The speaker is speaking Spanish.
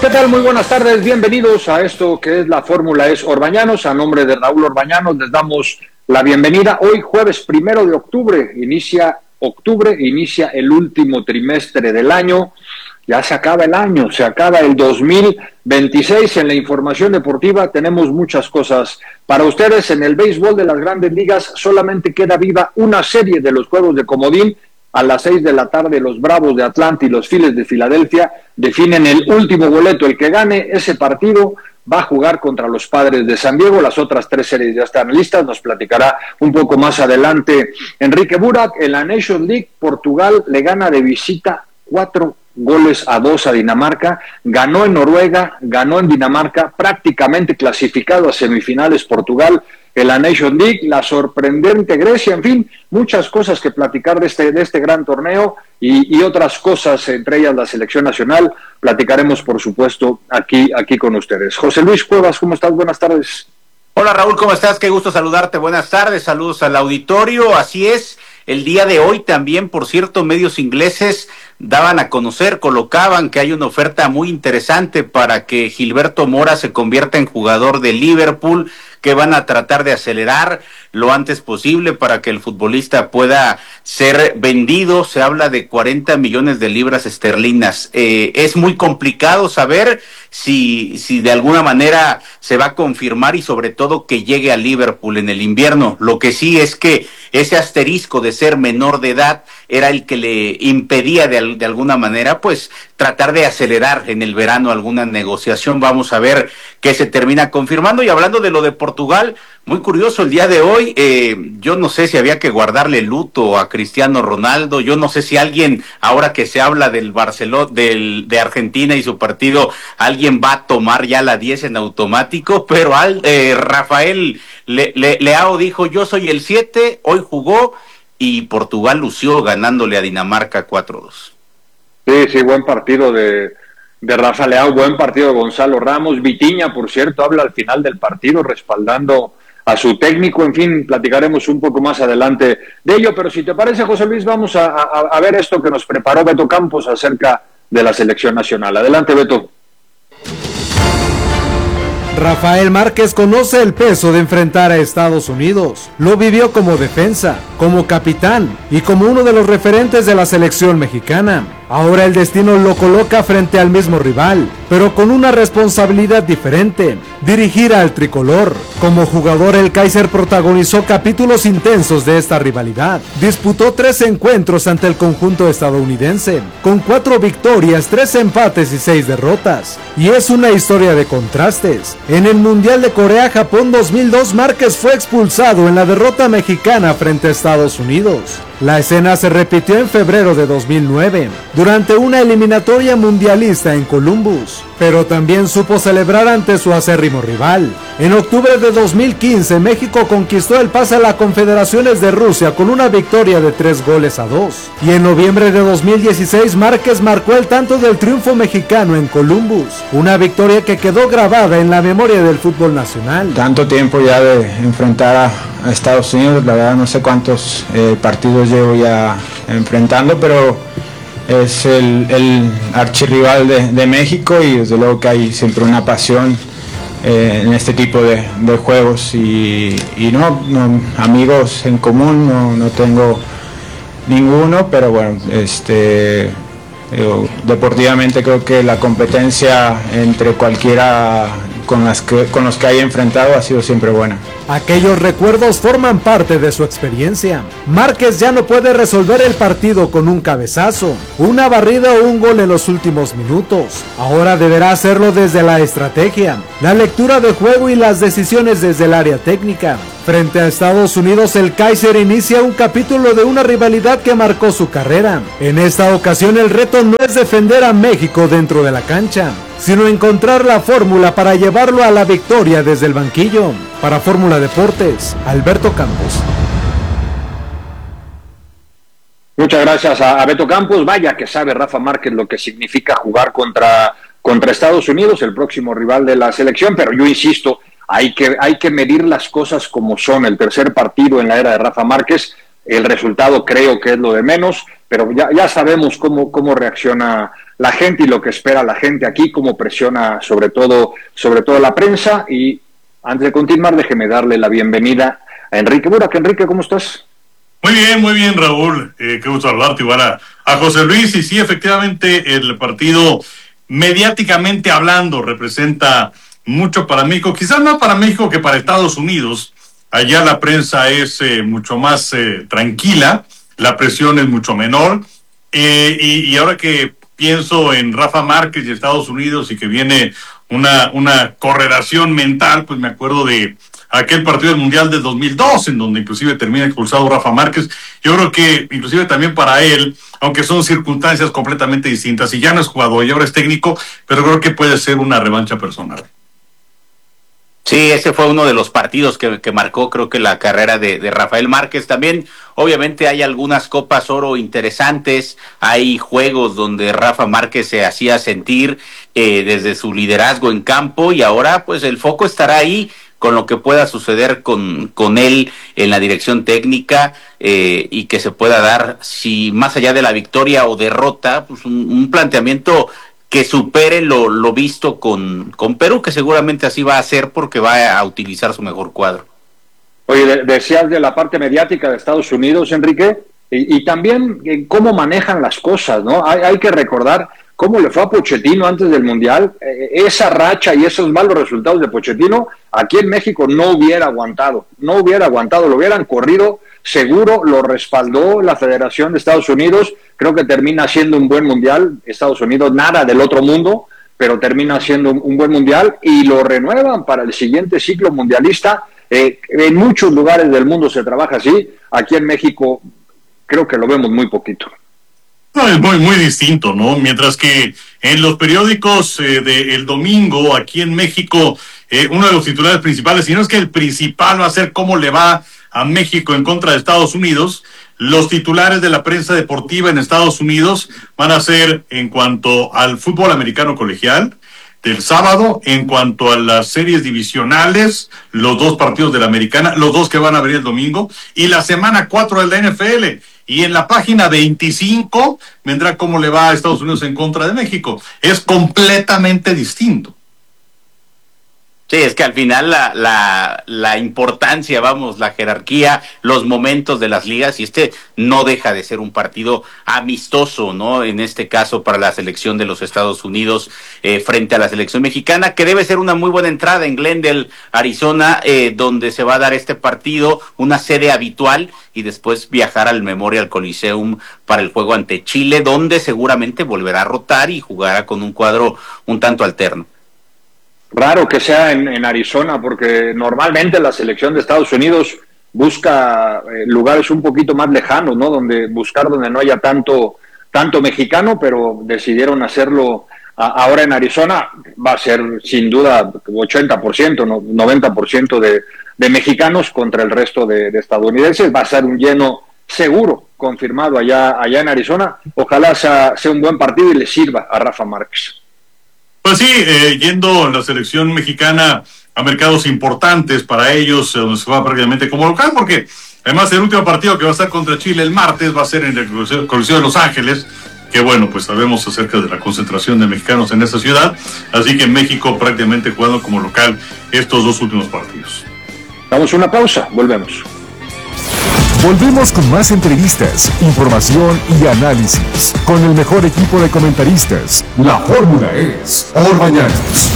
tal? Muy buenas tardes, bienvenidos a esto que es la Fórmula Es Orbañanos. A nombre de Raúl Orbañanos les damos la bienvenida. Hoy jueves 1 de octubre, inicia el último trimestre del año. Ya se acaba el año, se acaba el 2026. En la información deportiva tenemos muchas cosas para ustedes. En el béisbol de las Grandes Ligas solamente queda viva una serie de los juegos de comodín. A las 6 de la tarde los Bravos de Atlanta y los Phillies de Filadelfia definen el último boleto. El que gane ese partido va a jugar contra los Padres de San Diego. Las otras 3 series ya están listas. Nos platicará un poco más adelante Enrique Burak. En la Nations League, Portugal le gana de visita 4-2 a Dinamarca. Ganó en Noruega, ganó en Dinamarca, prácticamente clasificado a semifinales Portugal. En la Nations League, la sorprendente Grecia, en fin, muchas cosas que platicar de este gran torneo y otras cosas, entre ellas la selección nacional, platicaremos por supuesto aquí con ustedes. José Luis Cuevas, ¿cómo estás? Buenas tardes. Hola Raúl, ¿cómo estás? Qué gusto saludarte, buenas tardes, saludos al auditorio. Así es, el día de hoy también, por cierto, medios ingleses daban a conocer, colocaban que hay una oferta muy interesante para que Gilberto Mora se convierta en jugador de Liverpool, que van a tratar de acelerar lo antes posible para que el futbolista pueda ser vendido. Se habla de 40 millones de libras esterlinas. Es muy complicado saber si de alguna manera se va a confirmar y sobre todo que llegue a Liverpool en el invierno. Lo que sí es que ese asterisco de ser menor de edad era el que le impedía de alguna manera pues tratar de acelerar en el verano alguna negociación. Vamos a ver qué se termina confirmando. Y hablando de lo de Portugal, muy curioso el día de hoy, yo no sé si había que guardarle luto a Cristiano Ronaldo, yo no sé si alguien, ahora que se habla del Barcelona, de Argentina y su partido, alguien va a tomar ya la 10 en automático, pero Rafael Leao dijo, yo soy el 7, hoy jugó y Portugal lució ganándole a Dinamarca 4-2. Sí, buen partido de Rafa Leao, buen partido de Gonzalo Ramos. Vitinha, por cierto, habla al final del partido respaldando a su técnico. En fin, platicaremos un poco más adelante de ello, pero si te parece, José Luis, vamos a ver esto que nos preparó Beto Campos acerca de la selección nacional. Adelante, Beto. Rafael Márquez conoce el peso de enfrentar a Estados Unidos. Lo vivió como defensa, como capitán y como uno de los referentes de la selección mexicana. Ahora el destino lo coloca frente al mismo rival, pero con una responsabilidad diferente: dirigir al tricolor. Como jugador, el Kaiser protagonizó capítulos intensos de esta rivalidad. Disputó 3 encuentros ante el conjunto estadounidense, con 4 victorias, 3 empates y 6 derrotas. Y es una historia de contrastes. En el Mundial de Corea-Japón 2002, Márquez fue expulsado en la derrota mexicana frente a Estados Unidos. La escena se repitió en febrero de 2009, durante una eliminatoria mundialista en Columbus, pero también supo celebrar ante su acérrimo rival. En octubre de 2015, México conquistó el pase a las Confederaciones de Rusia con una victoria de 3-2. Y en noviembre de 2016, Márquez marcó el tanto del triunfo mexicano en Columbus, una victoria que quedó grabada en la memoria del fútbol nacional. Tanto tiempo ya de enfrentar a Estados Unidos, la verdad no sé cuántos partidos llevo ya enfrentando, pero es el archirrival de México y desde luego que hay siempre una pasión en este tipo de juegos y no amigos en común no tengo ninguno, pero bueno, deportivamente creo que la competencia entre cualquiera con los que haya enfrentado ha sido siempre buena. Aquellos recuerdos forman parte de su experiencia. Márquez ya no puede resolver el partido con un cabezazo, una barrida o un gol en los últimos minutos. Ahora deberá hacerlo desde la estrategia, la lectura de juego y las decisiones desde el área técnica. Frente a Estados Unidos, el Kaiser inicia un capítulo de una rivalidad que marcó su carrera. En esta ocasión el reto no es defender a México dentro de la cancha, sino encontrar la fórmula para llevarlo a la victoria desde el banquillo. Para Fórmula Deportes, Alberto Campos. Muchas gracias a Beto Campos. Vaya que sabe Rafa Márquez lo que significa jugar contra Estados Unidos, el próximo rival de la selección, pero yo insisto, hay que medir las cosas como son. El tercer partido en la era de Rafa Márquez, el resultado creo que es lo de menos. pero ya sabemos cómo reacciona la gente y lo que espera la gente aquí, cómo presiona sobre todo la prensa. Y antes de continuar, déjeme darle la bienvenida a Enrique Burak. Enrique, ¿cómo estás? Muy bien, Raúl. Qué gusto hablarte, igual a José Luis. Y sí, efectivamente, el partido, mediáticamente hablando, representa mucho para México. Quizás más para México que para Estados Unidos. Allá la prensa es mucho más tranquila, la presión es mucho menor. Y ahora que pienso en Rafa Márquez y Estados Unidos y que viene una correlación mental, pues me acuerdo de aquel partido del Mundial del 2002, en donde inclusive termina expulsado Rafa Márquez. Yo creo que inclusive también para él, aunque son circunstancias completamente distintas, y ya no es jugador y ahora es técnico, pero creo que puede ser una revancha personal. Sí, ese fue uno de los partidos que marcó, creo que la carrera de Rafael Márquez. También, obviamente, hay algunas Copas Oro interesantes, hay juegos donde Rafa Márquez se hacía sentir desde su liderazgo en campo, y ahora pues el foco estará ahí con lo que pueda suceder con él en la dirección técnica, y que se pueda dar, si más allá de la victoria o derrota, pues un planteamiento que supere lo visto con Perú, que seguramente así va a ser porque va a utilizar su mejor cuadro. Oye, decías de la parte mediática de Estados Unidos, Enrique, y también cómo manejan las cosas, ¿no? Hay que recordar cómo le fue a Pochettino antes del Mundial. Esa racha y esos malos resultados de Pochettino aquí en México no hubiera aguantado, lo hubieran corrido seguro, lo respaldó la Federación de Estados Unidos. Creo que termina siendo un buen Mundial. Estados Unidos, nada del otro mundo, pero termina siendo un buen Mundial y lo renuevan para el siguiente ciclo mundialista. En muchos lugares del mundo se trabaja así. Aquí en México creo que lo vemos muy poquito. No, es muy distinto, ¿no? Mientras que en los periódicos del domingo, aquí en México, uno de los titulares principales, si no es que el principal, va a ser cómo le va a México en contra de Estados Unidos. Los titulares de la prensa deportiva en Estados Unidos van a ser en cuanto al fútbol americano colegial del sábado, en cuanto a las series divisionales, los 2 partidos de la americana, los 2 que van a venir el domingo, y la semana 4 de la NFL. Y en la página 25 vendrá cómo le va a Estados Unidos en contra de México. Es completamente distinto. Sí, es que al final la importancia, la jerarquía, los momentos de las ligas, y no deja de ser un partido amistoso, ¿no? En este caso para la selección de los Estados Unidos frente a la selección mexicana, que debe ser una muy buena entrada en Glendale, Arizona, donde se va a dar este partido, una sede habitual, y después viajar al Memorial Coliseum para el juego ante Chile, donde seguramente volverá a rotar y jugará con un cuadro un tanto alterno. Raro que sea en Arizona, porque normalmente la selección de Estados Unidos busca lugares un poquito más lejanos, ¿no? Donde no haya tanto mexicano, pero decidieron hacerlo ahora en Arizona. Va a ser sin duda 80%, 90% de mexicanos contra el resto de estadounidenses. Va a ser un lleno seguro, confirmado allá en Arizona. Ojalá sea un buen partido y le sirva a Rafa Márquez. Pues sí, yendo la selección mexicana a mercados importantes para ellos, donde se va prácticamente como local, porque además el último partido que va a estar contra Chile el martes va a ser en el Coliseo de Los Ángeles, que bueno, pues sabemos acerca de la concentración de mexicanos en esa ciudad, así que México prácticamente jugando como local estos 2 últimos partidos. Damos una pausa, volvemos. Volvemos con más entrevistas, información y análisis con el mejor equipo de comentaristas. La fórmula es Orbañanos.